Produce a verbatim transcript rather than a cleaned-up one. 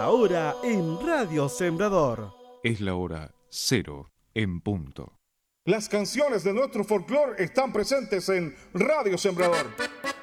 hora en Radio Sembrador. Es la hora cero en punto. Las canciones de nuestro folclore están presentes en Radio Sembrador.